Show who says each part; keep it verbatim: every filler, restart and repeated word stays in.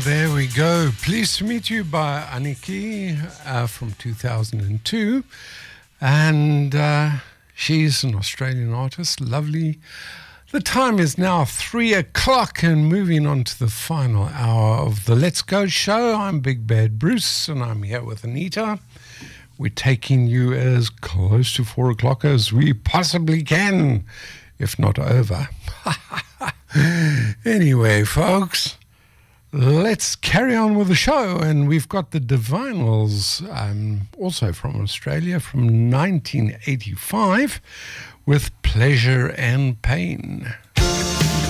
Speaker 1: there we go. Pleased to meet you by Aniki uh, from two thousand two. And uh, she's an Australian artist, lovely. The time is now three o'clock and moving on to the final hour of the Let's Go show. I'm Big Bad Bruce and I'm here with Anita. We're taking you as close to four o'clock as we possibly can, if not over. Anyway, folks, let's carry on with the show. And we've got the Divinals, um, also from Australia, from nineteen eighty-five, with Pleasure and Pain.